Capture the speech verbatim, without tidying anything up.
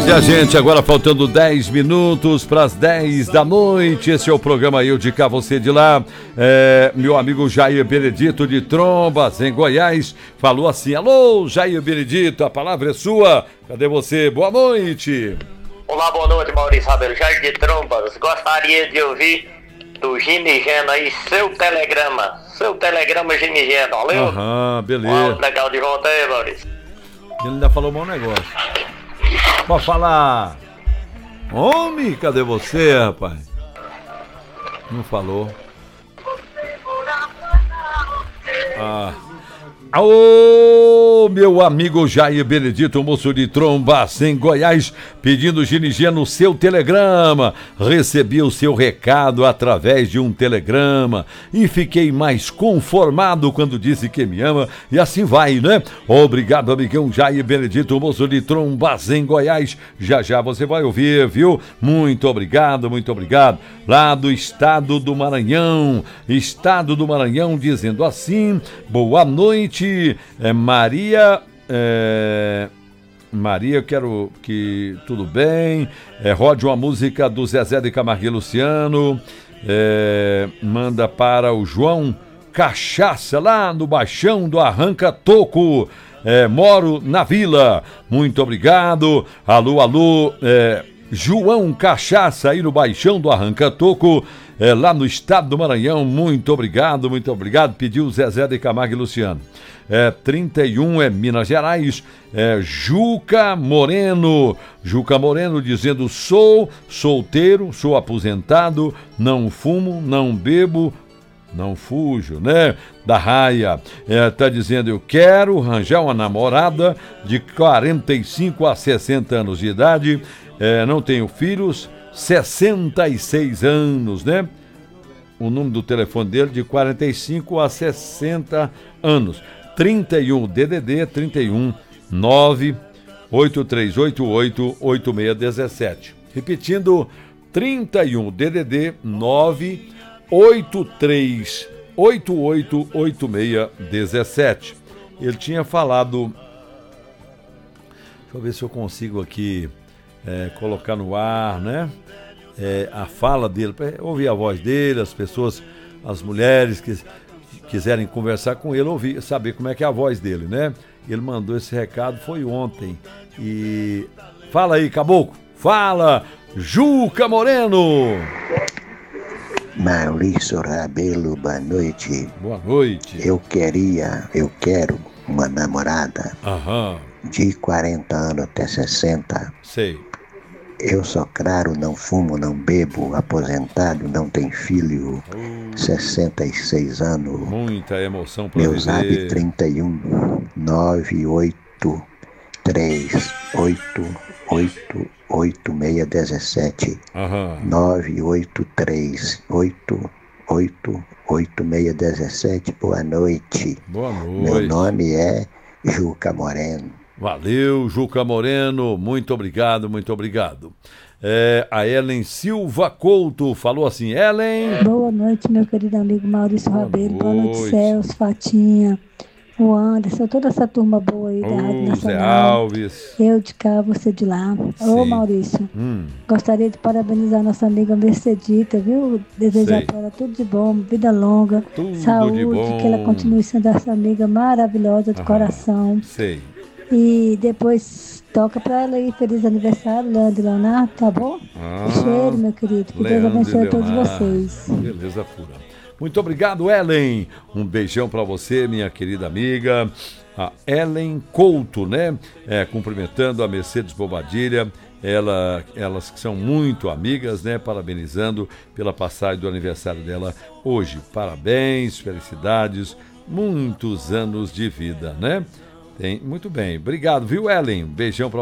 Minha gente, agora faltando dez minutos para as dez da noite. Esse é o programa Eu de Cá, Você de Lá. É, meu amigo Jair Benedito de Trombas, em Goiás, falou assim: alô, Jair Benedito, a palavra é sua. Cadê você? Boa noite. Olá, boa noite, Maurício Rabelo, Jair de Trombas. Gostaria de ouvir do Ginigeno aí, seu telegrama. Seu telegrama Ginigeno, valeu? Aham, beleza. Ó, legal de volta aí, Maurício. Ele ainda falou um bom negócio. Pode falar. Homem, cadê você, rapaz? Não falou. Ah. Ô, meu amigo Jair Benedito, moço de Trombas, em Goiás, pedindo Ginigeno no seu telegrama. Recebi o seu recado através de um telegrama e fiquei mais conformado quando disse que me ama, e assim vai, né? Obrigado, amigão Jair Benedito, moço de Trombas, em Goiás. Já já você vai ouvir, viu? Muito obrigado, muito obrigado. Lá do estado do Maranhão, estado do Maranhão, dizendo assim: boa noite. É, Maria, é, Maria, eu quero que tudo bem. É, rode uma música do Zezé de Camargo e Luciano. É, manda para o João Cachaça, lá no Baixão do Arranca Toco. É, moro na Vila. Muito obrigado. Alô, alô, é, João Cachaça, aí no Baixão do Arranca Toco. É, lá no estado do Maranhão, muito obrigado, muito obrigado. Pediu Zezé de Camargo e Luciano. É, trinta e um é Minas Gerais, é, Juca Moreno, Juca Moreno dizendo: sou solteiro, sou aposentado, não fumo, não bebo, não fujo, né? Da raia. É, tá dizendo: eu quero arranjar uma namorada de quarenta e cinco a sessenta anos de idade, é, não tenho filhos, sessenta e seis anos, né? O número do telefone dele de quarenta e cinco a sessenta anos. trinta e um D D D trinta e um nove oito três oito oito oito seis um sete. Repetindo, trinta e um D D D nove oito três oito oito oito seis um sete. Ele tinha falado. Deixa eu ver se eu consigo aqui é, colocar no ar, né? É, a fala dele, para ouvir a voz dele, as pessoas, as mulheres que quiserem conversar com ele, ouvir, saber como é que é a voz dele, né? Ele mandou esse recado, foi ontem. E fala aí, Caboclo, fala, Juca Moreno. Maurício Rabelo, boa noite. Boa noite. Eu queria, eu quero uma namorada. Aham. De quarenta anos até sessenta. Sei. Eu sou claro, não fumo, não bebo, aposentado, não tenho filho, uh, sessenta e seis anos. Muita emoção para meu viver. Zap trinta e um nove oito três oito oito oito seis um sete. Aham. nove oito três oito oito oito seis um sete. Boa noite. Boa noite. Meu nome é Juca Moreno. Valeu, Juca Moreno, muito obrigado, muito obrigado. É, a Ellen Silva Couto falou assim: Ellen. Boa noite, meu querido amigo Maurício Boa Rabelo. noite. Boa noite, Celso, Fatinha, o Anderson, toda essa turma boa aí da oh, Rádio Nacional. Zé Alves. Eu de cá, você de lá. Sim. Ô, Maurício, hum. gostaria de parabenizar nossa amiga Mercedita, viu? Desejar para ela tudo de bom, vida longa, tudo saúde, de bom. que ela continue sendo essa amiga maravilhosa de Aham. coração. Sei. E depois toca pra ela aí, feliz aniversário, Leandro e Leonardo, tá bom? Ah, cheiro, meu querido, que Leandro Deus abençoe a todos Leonardo. vocês. Beleza pura. Muito obrigado, Ellen. Um beijão pra você, minha querida amiga, a Ellen Couto, né? É, cumprimentando a Mercedes Bobadilha, ela, elas que são muito amigas, né? Parabenizando pela passagem do aniversário dela hoje. Parabéns, felicidades, muitos anos de vida, né? Tem, muito bem. Obrigado, viu, Ellen? Beijão pra